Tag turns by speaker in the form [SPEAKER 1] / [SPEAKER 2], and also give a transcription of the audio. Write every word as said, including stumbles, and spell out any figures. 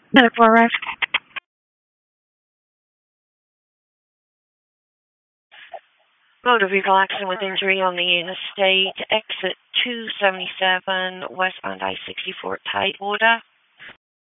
[SPEAKER 1] Medical arrived. Motor vehicle accident with injury on the interstate, exit two seventy-seven, westbound I sixty-four, Tidewater.